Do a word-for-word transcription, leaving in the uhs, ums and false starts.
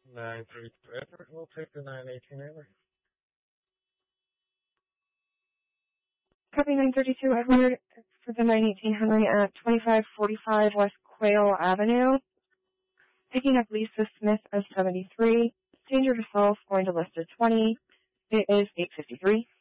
nine three two Edward, we'll take the nine eighteen Edward. Copy nine thirty-two Edward for the nine eighteen Henry at twenty-five forty-five West Quail Avenue. Picking up Lisa Smith of seventy-three. Danger to self, going to listed twenty. It is eight fifty-three.